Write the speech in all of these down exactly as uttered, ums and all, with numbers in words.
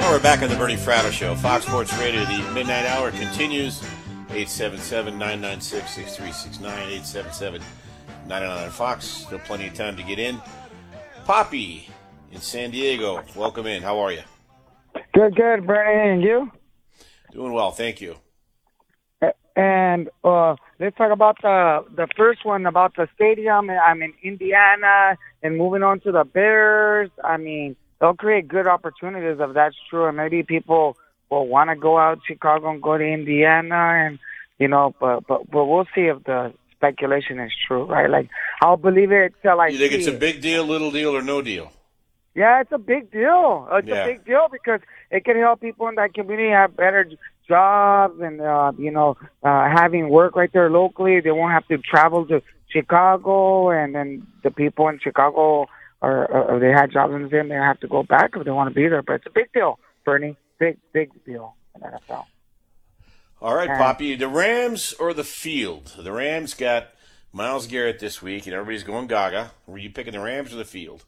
Well, we're back on the Bernie Fratto Show. Fox Sports Radio, the midnight hour continues. eight seven seven, nine nine six, six three six nine, eight seven seven, nine nine nine Fox. Still plenty of time to get in. Poppy in San Diego, welcome in. How are you? Good, good, Bernie, and you? Doing well, thank you. And uh, let's talk about the the first one about the stadium. I'm in Indiana, and moving on to the Bears. I mean, they'll create good opportunities if that's true, and maybe people will want to go out to Chicago and go to Indiana, and you know, but but but we'll see if the speculation is true, right? Like, I'll believe it till I see it. You think it's a big deal, little deal, or no deal? Yeah, it's a big deal. It's yeah. a big deal because it can help people in that community have better jobs and, uh, you know, uh, having work right there locally. They won't have to travel to Chicago, and then the people in Chicago, or, or they had jobs in the city, they have to go back if they want to be there. But it's a big deal, Bernie. Big, big deal in the N F L. All right, and, Poppy, the Rams or the field? The Rams got Myles Garrett this week, and everybody's going gaga. Were you picking the Rams or the field?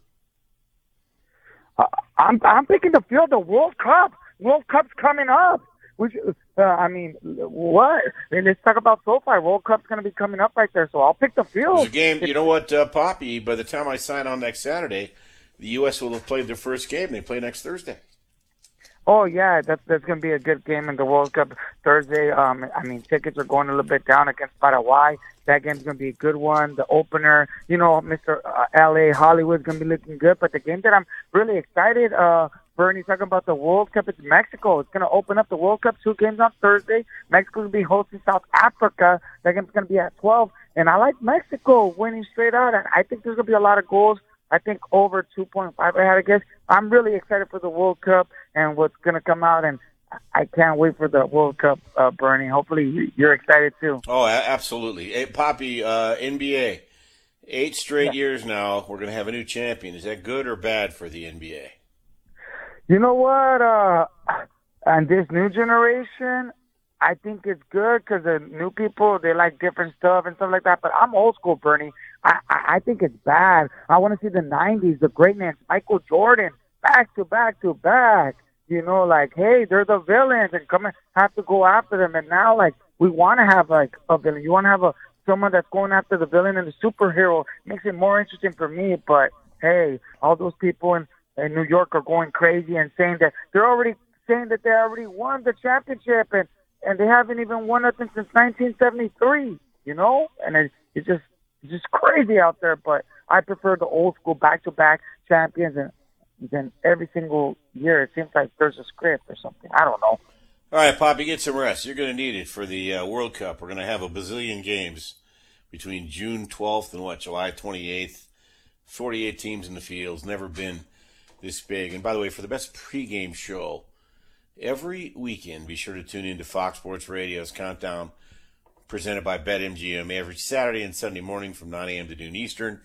Uh, I'm I'm picking the field. The World Cup. World Cup's coming up. Which, uh, I mean, what? I mean, let's talk about SoFi. World Cup's going to be coming up right there, so I'll pick the field. It's a game. You know what, uh, Poppy? By the time I sign on next Saturday, the U S will have played their first game. They play next Thursday. Oh, yeah, that's, that's going to be a good game in the World Cup Thursday. Um, I mean, tickets are going a little bit down against Paraguay. That game's going to be a good one. The opener, you know, Mister Uh, L A Hollywood's going to be looking good. But the game that I'm really excited, uh, Bernie, talking about the World Cup, it's Mexico. It's going to open up the World Cup, two games on Thursday. Mexico will be hosting South Africa. That game's going to be at twelve. And I like Mexico winning straight out. And I think there's going to be a lot of goals. I think over two point five, I had a guess. I'm really excited for the World Cup and what's going to come out, and I can't wait for the World Cup, uh, Bernie. Hopefully you're excited too. Oh, absolutely. Hey, Poppy, uh, N B A, eight straight yeah. years now, we're going to have a new champion. Is that good or bad for the N B A? You know what? Uh, and this new generation, I think it's good because the new people, they like different stuff and stuff like that. But I'm old school, Bernie. I, I, I think it's bad. I want to see the nineties, the greatness, Michael Jordan, back to back to back. You know, like, hey, they're the villains and come and have to go after them. And now, like, we want to have, like, a villain. You want to have a someone that's going after the villain and the superhero. Makes it more interesting for me. But, hey, all those people in, in New York are going crazy and saying that they're already saying that they already won the championship and, and they haven't even won nothing since nineteen seventy-three, you know? And it, it's just it's just crazy out there. But I prefer the old school back-to-back champions, and then every single year it seems like there's a script or something. I don't know. All right, Poppy, get some rest. You're going to need it for the uh, World Cup. We're going to have a bazillion games between June twelfth and, what, July twenty-eighth. forty-eight teams in the field. It's never been this big. And, by the way, for the best pregame show every weekend, be sure to tune in to Fox Sports Radio's Countdown, presented by BetMGM, every Saturday and Sunday morning from nine a.m. to noon Eastern,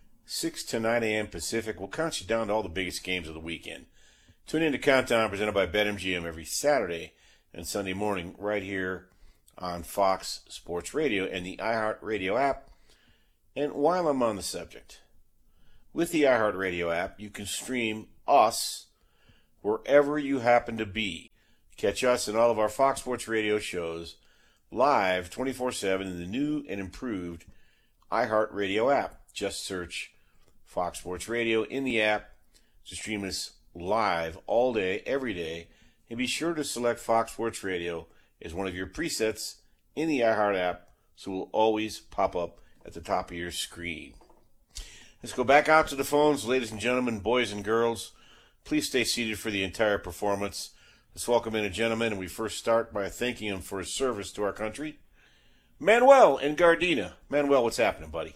six to nine a.m. Pacific. We'll count you down to all the biggest games of the weekend. Tune in to Countdown, presented by BetMGM, every Saturday and Sunday morning right here on Fox Sports Radio and the iHeartRadio app. And while I'm on the subject, with the iHeartRadio app, you can stream us wherever you happen to be. Catch us and all of our Fox Sports Radio shows live twenty-four seven in the new and improved iHeartRadio app. Just search Fox Sports Radio in the app to stream us live all day, every day. And be sure to select Fox Sports Radio as one of your presets in the iHeart app, so it will always pop up at the top of your screen. Let's go back out to the phones, ladies and gentlemen, boys and girls. Please stay seated for the entire performance. Let's welcome in a gentleman, and we first start by thanking him for his service to our country. Manuel in Gardena. Manuel, what's happening, buddy?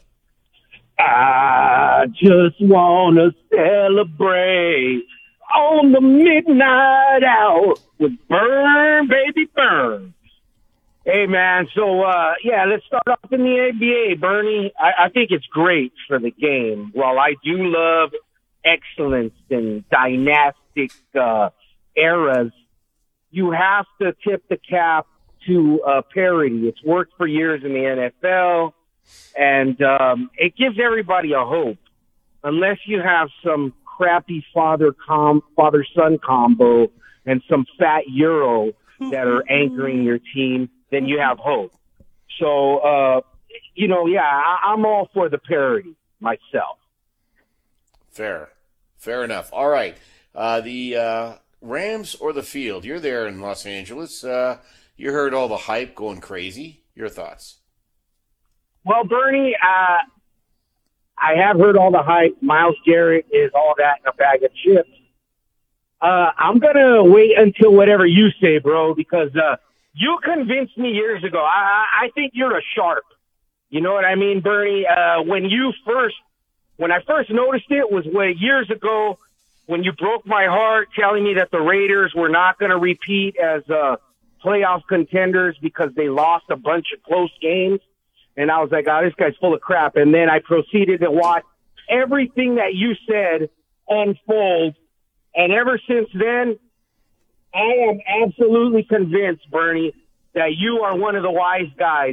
I just want to celebrate on the midnight hour with Burn, Baby Burn. Hey, man, so, uh, yeah, let's start off in the N B A, Bernie. I, I think it's great for the game. While I do love excellence and dynastic uh, eras, you have to tip the cap to uh, parity. It's worked for years in the N F L, and um, it gives everybody a hope. Unless you have some crappy father com father son combo and some fat euro that are anchoring your team, then you have hope. So, uh, you know, yeah, I, I'm all for the parity myself. Fair. Fair enough. All right. Uh, the uh, Rams or the field? You're there in Los Angeles. Uh, you heard all the hype going crazy. Your thoughts? Well, Bernie, uh, I have heard all the hype. Myles Garrett is all that in a bag of chips. Uh, I'm going to wait until whatever you say, bro, because uh, you convinced me years ago. I, I think you're a sharp. You know what I mean, Bernie? Uh, when you first, when I first noticed it was way years ago when you broke my heart telling me that the Raiders were not going to repeat as uh, playoff contenders because they lost a bunch of close games. And I was like, oh, this guy's full of crap. And then I proceeded to watch everything that you said unfold. And ever since then, I am absolutely convinced, Bernie, that you are one of the wise guys.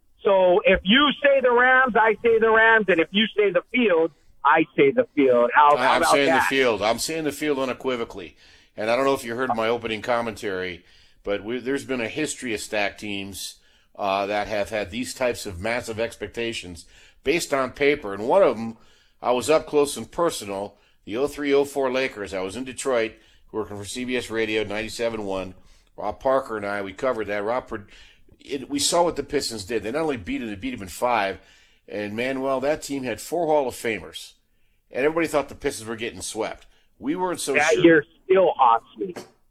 So if you say the Rams, I say the Rams. And if you say the field, I say the field. How, how I'm about saying that? the field. I'm saying the field unequivocally. And I don't know if you heard my opening commentary, but we, there's been a history of stacked teams uh, that have had these types of massive expectations based on paper. And one of them, I was up close and personal. The oh three oh four Lakers. I was in Detroit working for C B S Radio ninety-seven point one. Rob Parker and I, we covered that. Rob, it, we saw what the Pistons did. They not only beat them, they beat them in five. And, Manuel, that team had four Hall of Famers. And everybody thought the Pistons were getting swept. We weren't so that sure. That year still haunts me.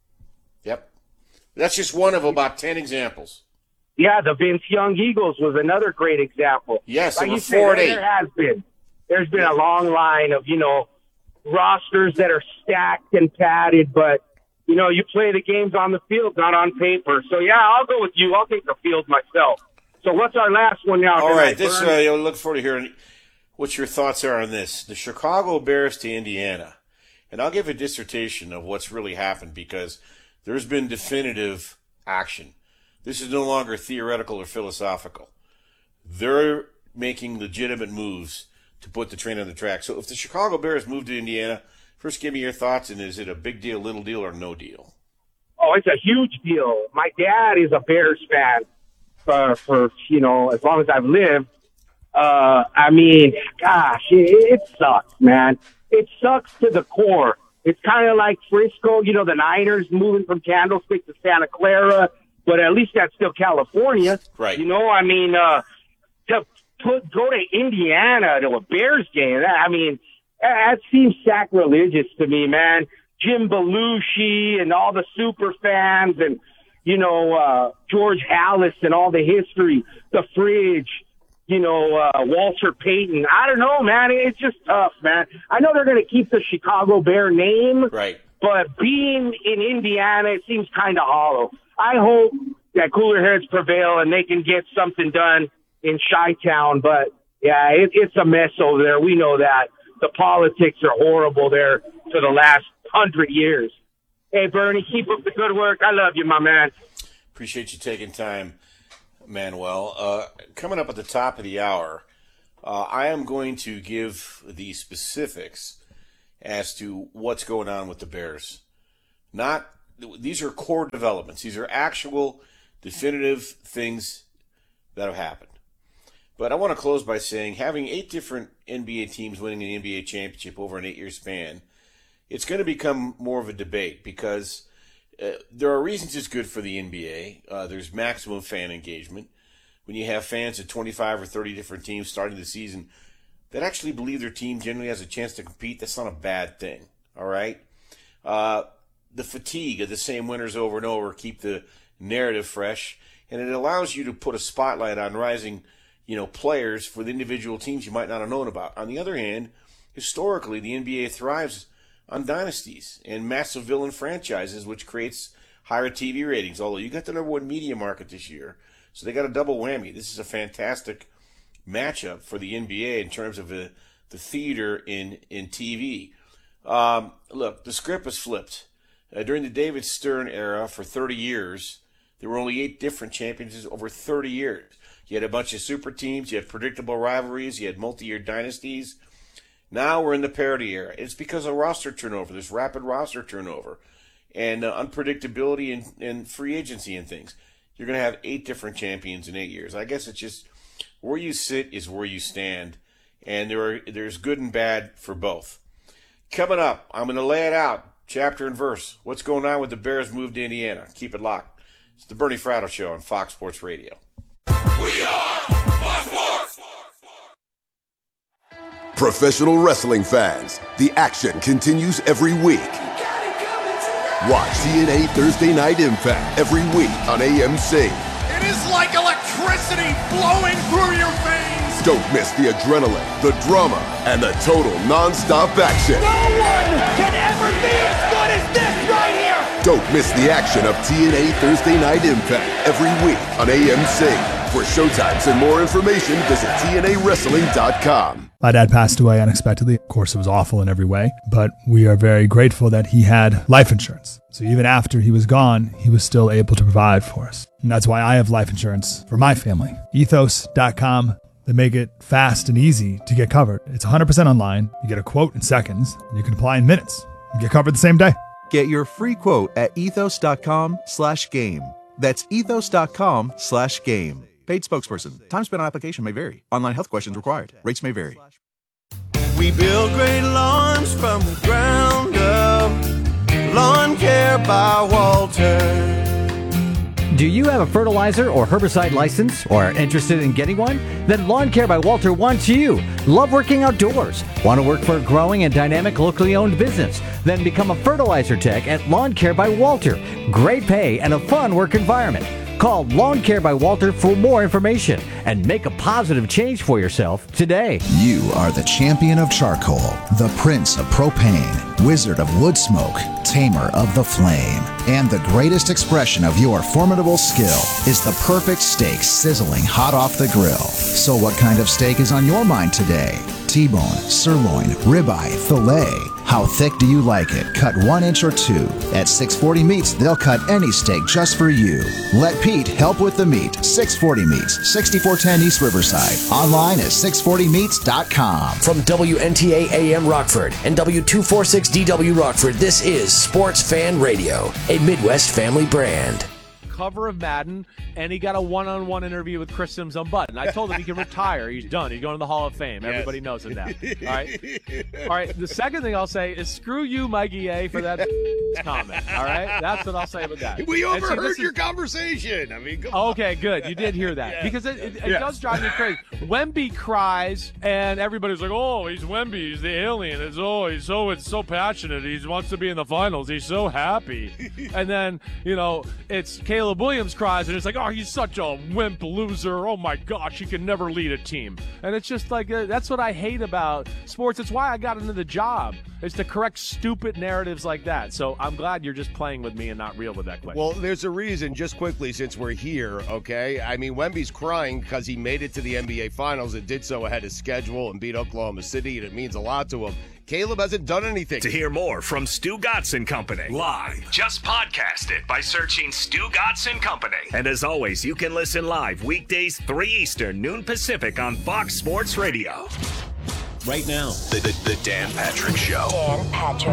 Yep. That's just one of about ten examples. Yeah, the Vince Young Eagles was another great example. Yes, like it you was said, four and there, eight. there has been. There's been a long line of, you know, rosters that are stacked and padded, but, you know, you play the games on the field, not on paper. So, yeah, I'll go with you. I'll take the field myself. So what's our last one now? All tonight, right, this uh, Vern? you'll look forward to hearing what your thoughts are on this. The Chicago Bears to Indiana. And I'll give a dissertation of what's really happened because there's been definitive action. This is no longer theoretical or philosophical. They're making legitimate moves to put the train on the track. So if the Chicago Bears move to Indiana, first give me your thoughts, and is it a big deal, little deal, or no deal? Oh, it's a huge deal. My dad is a Bears fan for, for you know, as long as I've lived. Uh, I mean, gosh, it, it sucks, man. It sucks to the core. It's kind of like Frisco, you know, the Niners moving from Candlestick to Santa Clara, but at least that's still California. Right. You know, I mean, uh, to put, go to Indiana to a Bears game, that, I mean, that seems sacrilegious to me, man. Jim Belushi and all the super fans and, you know, uh, George Halas and all the history, the fridge, you know, uh, Walter Payton. I don't know, man. It's just tough, man. I know they're going to keep the Chicago Bear name, right? But being in Indiana, it seems kind of hollow. I hope that cooler heads prevail and they can get something done in Chi-Town. But, yeah, it, it's a mess over there. We know that. The politics are horrible there for the last hundred years. Hey, Bernie, keep up the good work. I love you, my man. Appreciate you taking time, Manuel. Uh, coming up at the top of the hour, uh, I am going to give the specifics as to what's going on with the Bears. Not these are core developments. These are actual, definitive things that have happened. But I want to close by saying having eight different N B A teams winning an N B A championship over an eight-year span, it's going to become more of a debate because uh, there are reasons it's good for the N B A. Uh, there's maximum fan engagement. When you have fans of twenty-five or thirty different teams starting the season that actually believe their team generally has a chance to compete, that's not a bad thing, all right? Uh, the fatigue of the same winners over and over keep the narrative fresh, and it allows you to put a spotlight on rising you know, players for the individual teams you might not have known about. On the other hand, historically, the N B A thrives on dynasties and massive villain franchises, which creates higher T V ratings, although you got the number one media market this year. So they got a double whammy. This is a fantastic matchup for the N B A in terms of the, the theater in, in T V. Um, look, the script was flipped. Uh, during the David Stern era, for thirty years, there were only eight different champions over thirty years. You had a bunch of super teams, you had predictable rivalries, you had multi-year dynasties. Now we're in the parity era. It's because of roster turnover. There's rapid roster turnover. and uh, unpredictability and, and free agency and things. You're going to have eight different champions in eight years. I guess it's just where you sit is where you stand, and there are there's good and bad for both. Coming up, I'm going to lay it out, chapter and verse. What's going on with the Bears' move to Indiana? Keep it locked. It's the Bernie Fratto Show on Fox Sports Radio. We are Fox Sports! Professional wrestling fans, the action continues every week. Watch T N A Thursday Night Impact every week on A M C. It is like electricity flowing through your veins! Don't miss the adrenaline, the drama, and the total non-stop action. No one can ever be as good as this right here! Don't miss the action of T N A Thursday Night Impact every week on A M C. For showtimes and more information, visit T N A wrestling dot com. My dad passed away unexpectedly. Of course, it was awful in every way, but we are very grateful that he had life insurance. So even after he was gone, he was still able to provide for us. And that's why I have life insurance for my family. ethos dot com. They make it fast and easy to get covered. It's one hundred percent online. You get a quote in seconds, and you can apply in minutes. You get covered the same day. Get your free quote at ethos dot com slash game. That's ethos dot com slash game. Paid spokesperson. Time spent on application may vary. Online health questions required. Rates may vary. We build great lawns from the ground up. Lawn Care by Walter. Do you have a fertilizer or herbicide license or are interested in getting one? Then Lawn Care by Walter wants you. Love working outdoors? Want to work for a growing and dynamic locally owned business? Then become a fertilizer tech at Lawn Care by Walter. Great pay and a fun work environment. Call Lawn Care by Walter for more information and make a positive change for yourself today. You are the champion of charcoal, the prince of propane, wizard of wood smoke, tamer of the flame. And the greatest expression of your formidable skill is the perfect steak sizzling hot off the grill. So what kind of steak is on your mind today? T-bone, sirloin, ribeye, filet. How thick do you like it? Cut one inch or two. At six forty Meats, they'll cut any steak just for you. Let Pete help with the meat. six forty Meats, sixty-four ten East Riverside. Online at six forty meats dot com. From W N T A A M Rockford and W two forty-six D W Rockford, this is Sports Fan Radio, a Midwest family brand. Cover of Madden, and he got a one-on-one interview with Chris Sims on Button. I told him he can retire. He's done. He's going to the Hall of Fame. Yes. Everybody knows it now. All right? All right, the second thing I'll say is screw you, Mikey A, for that comment. All right? That's what I'll say about that. We overheard see, your is, conversation. I mean, come Okay, on. good. You did hear that. Yeah. Because it, it, it yes. does drive me crazy. Wemby cries, and everybody's like, oh, he's Wemby. He's the alien. It's, oh, he's so, it's so passionate. He wants to be in the finals. He's so happy. And then, you know, it's Caleb Williams cries, and it's like, oh, he's such a wimp loser. Oh, my gosh, he can never lead a team. And it's just like, uh, that's what I hate about sports. It's why I got into the job. It's to correct stupid narratives like that. So I'm glad you're just playing with me and not real with that question. Well, there's a reason, just quickly, since we're here, okay? I mean, Wemby's crying because he made it to the N B A Finals and did so ahead of schedule and beat Oklahoma City, and it means a lot to him. Caleb hasn't done anything. To hear more from Stu Gatz and Company live, just podcast it by searching Stu Gatz and Company. And as always, you can listen live weekdays three Eastern, noon Pacific on Fox Sports Radio. Right now, The, the, the Dan Patrick Show. Dan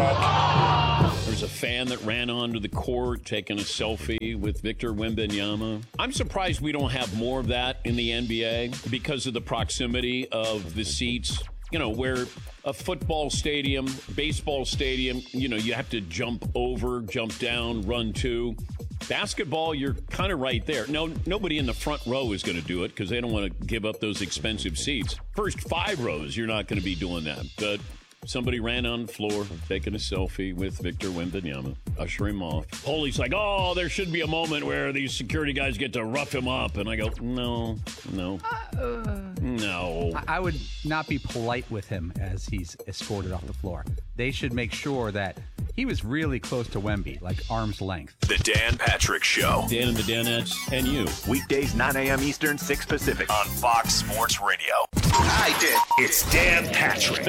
Patrick. There's a fan that ran onto the court taking a selfie with Victor Wembanyama. I'm surprised we don't have more of that in the N B A because of the proximity of the seats. You know, where a football stadium, baseball stadium, you know, you have to jump over, jump down, run to. Basketball, you're kind of right there. No, nobody in the front row is going to do it because they don't want to give up those expensive seats. First five rows, you're not going to be doing that. But somebody ran on the floor, taking a selfie with Victor Wembanyama, usher him off. Holy's like, oh, there should be a moment where these security guys get to rough him up. And I go, no, no, uh, no. I would not be polite with him as he's escorted off the floor. They should make sure that he was really close to Wemby, like arm's length. The Dan Patrick Show. Dan and the Danettes and you. Weekdays, nine a.m. Eastern, six Pacific on Fox Sports Radio. I did. It's Dan Patrick.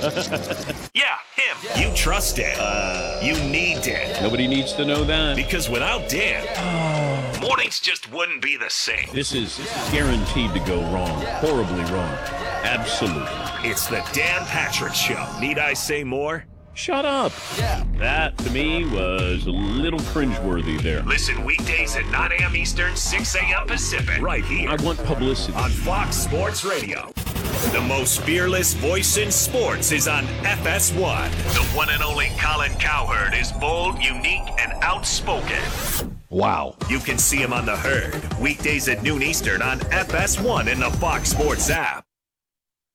Yeah, him. Yeah. You trust Dan. Uh, you need Dan. Nobody needs to know that. Because without Dan, yeah. mornings just wouldn't be the same. This is guaranteed to go wrong. Horribly wrong. Absolutely. It's the Dan Patrick Show. Need I say more? Shut up. Yeah. That, to me, was a little cringeworthy there. Listen weekdays at nine a.m. Eastern, six a.m. Pacific. Right here. I want publicity. On Fox Sports Radio. The most fearless voice in sports is on F S one. The one and only Colin Cowherd is bold, unique, and outspoken. Wow. You can see him on The Herd, weekdays at noon Eastern on F S one in the Fox Sports app.